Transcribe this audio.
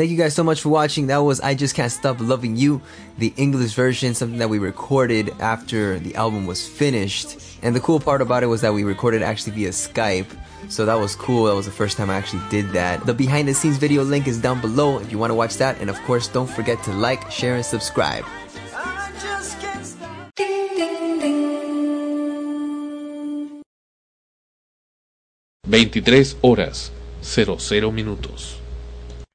Thank you guys so much for watching. That was I Just Can't Stop Loving You, the English version, something that we recorded after the album was finished. And the cool part about it was that we recorded actually via Skype. So that was cool. That was the first time I actually did that. The behind the scenes video link is down below if you want to watch that. And of course, don't forget to like, share, and subscribe. 23 horas 00 minutos.